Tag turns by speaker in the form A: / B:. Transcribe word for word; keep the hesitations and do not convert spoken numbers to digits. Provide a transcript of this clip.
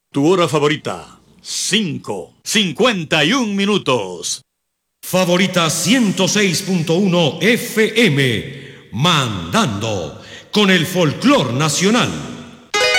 A: Tu hora favorita, cinco, cincuenta y un minutos.
B: Favorita ciento seis punto uno F M, mandando con el folclor nacional.